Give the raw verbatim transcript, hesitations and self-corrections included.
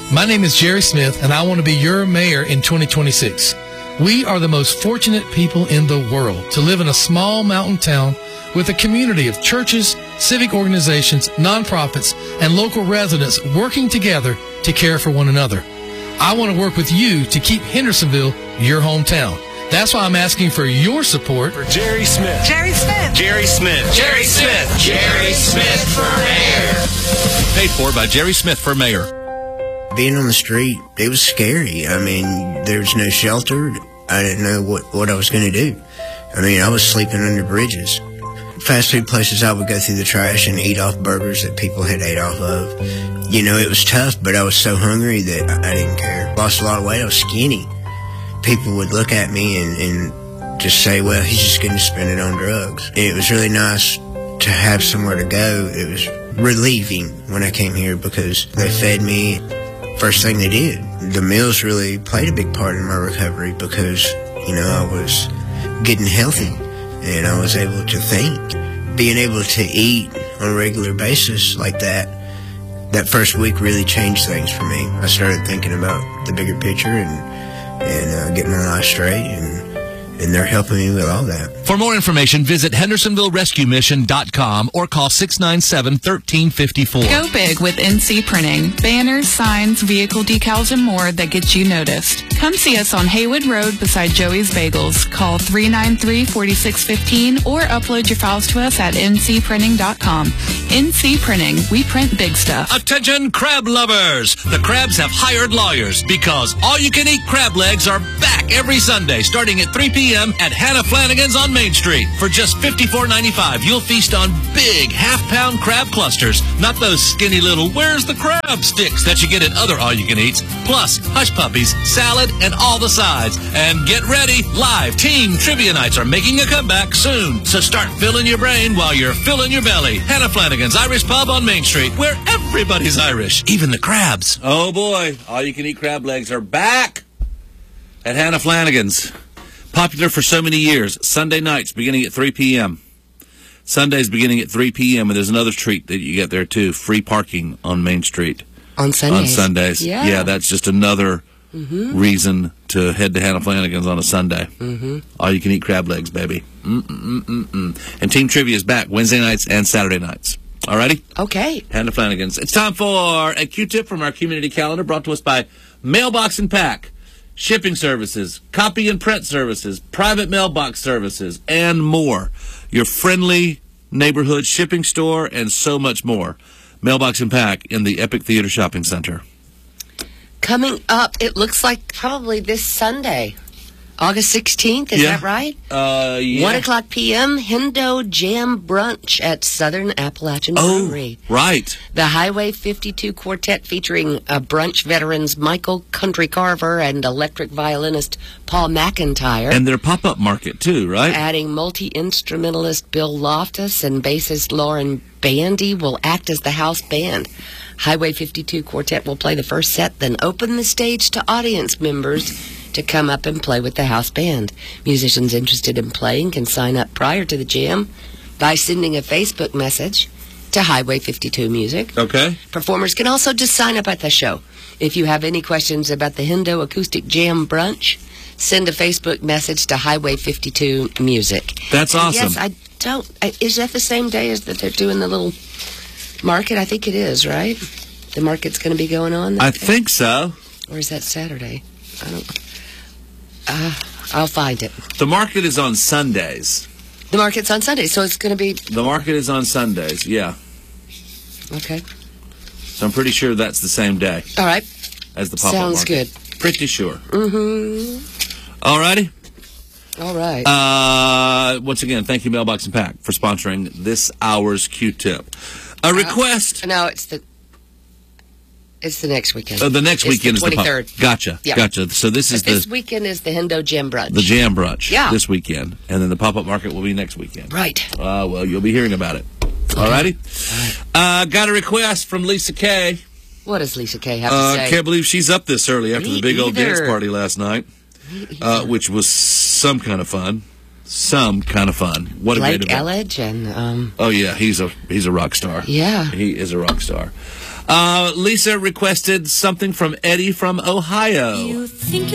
My name is Jerry Smith, and I want to be your mayor in twenty twenty-six. We are the most fortunate people in the world to live in a small mountain town with a community of churches, civic organizations, nonprofits, and local residents working together to care for one another. I want to work with you to keep Hendersonville your hometown. That's why I'm asking for your support for Jerry Smith. Jerry Smith. Jerry Smith. Jerry Smith. Jerry Smith for mayor. Paid for by Jerry Smith for mayor. Being on the street, it was scary. I mean, there was no shelter. I didn't know what, what I was going to do. I mean, I was sleeping under bridges. Fast food places, I would go through the trash and eat off burgers that people had ate off of. You know, it was tough, but I was so hungry that I, I didn't care. Lost a lot of weight. I was skinny. People would look at me and, and just say, well, he's just going to spend it on drugs. It was really nice to have somewhere to go. It was relieving when I came here because they fed me. First thing they did. The meals really played a big part in my recovery because, you know, I was getting healthy and I was able to think. Being able to eat on a regular basis like that, that first week really changed things for me. I started thinking about the bigger picture and, and uh, getting my life straight, and and they're helping me with all that. For more information, visit Hendersonville Rescue Mission dot com or call six nine seven, one three five four. Go big with N C Printing. Banners, signs, vehicle decals, and more that get you noticed. Come see us on Haywood Road beside Joey's Bagels. Call three nine three, four six one five or upload your files to us at N C printing dot com. N C Printing. We print big stuff. Attention crab lovers! The Crabs have hired lawyers because all-you-can-eat crab legs are back every Sunday starting at three p.m. at Hannah Flanagan's on Main Street. For just fifty-four ninety-five, you'll feast on big half-pound crab clusters, not those skinny little where's the crab sticks that you get at other all-you-can-eats, plus hush puppies, salad, and all the sides. And get ready, live team trivia nights are making a comeback soon. So start filling your brain while you're filling your belly. Hannah Flanagan's Irish Pub on Main Street, where everybody's Irish, even the crabs. Oh boy, all-you-can-eat crab legs are back at Hannah Flanagan's. Popular for so many years. Sunday nights beginning at three p.m. Sundays beginning at three p.m. And there's another treat that you get there, too. Free parking on Main Street. On Sundays. On Sundays. Yeah. Yeah, that's just another mm-hmm. reason to head to Hannah Flanagan's on a Sunday. Mm-hmm. All you can eat crab legs, baby. Mm-mm-mm-mm-mm. And Team Trivia is back Wednesday nights and Saturday nights. All righty? Okay. Hannah Flanagan's. It's time for a Q-tip from our community calendar brought to us by Mailbox and Pack. Shipping services, copy and print services, private mailbox services, and more. Your friendly neighborhood shipping store and so much more. Mailbox and Pack in the Epic Theater Shopping Center. Coming up, it looks like probably this Sunday, August sixteenth, is Yeah. that right? Uh, yeah. one o'clock p.m., Hendo Jam Brunch at Southern Appalachian Oh, Brewery. right. The Highway fifty-two Quartet featuring uh, brunch veterans Michael Country Carver and electric violinist Paul McIntyre. And their pop-up market, too, right? Adding multi-instrumentalist Bill Loftus and bassist Lauren Bandy will act as the house band. Highway fifty-two Quartet will play the first set, then open the stage to audience members to come up and play with the house band. Musicians interested in playing can sign up prior to the jam by sending a Facebook message to Highway fifty-two Music. Okay. Performers can also just sign up at the show. If you have any questions about the Hendo Acoustic Jam Brunch, send a Facebook message to Highway fifty-two Music. That's And awesome. Yes, I don't... I, is that the same day as that they're doing the little market? I think it is, right? The market's going to be going on that I day? think so. Or is that Saturday? I don't... Uh, I'll find it. The market is on Sundays. The market's on Sunday, so it's going to be... The market is on Sundays, yeah. Okay. So I'm pretty sure that's the same day All right. as the pop-up Sounds market. good. Pretty sure. Mm-hmm. All righty. All right. Uh, once again, thank you, Mailbox and Pack, for sponsoring this hour's Q-tip. A request... Uh, no, it's the... It's the next weekend. Uh, the next it's weekend the is the twenty-third. pop. Gotcha. Yep. Gotcha. So this is But this the weekend is the Hendo Jam Brunch. the jam brunch. Yeah. This weekend, and then the pop-up market will be next weekend. Right. Uh, well, you'll be hearing about it. All righty. Uh, got a request from Lisa Kay. What does Lisa Kay have Uh, to say? can't believe she's up this early after Me the big old dance either. party last night, uh, which was some kind of fun. Some kind of fun. What a Blake great event. Elledge and um, Oh yeah, he's a he's a rock star. Yeah. He is a rock star. Uh, Lisa requested something from Eddie from Ohio. You think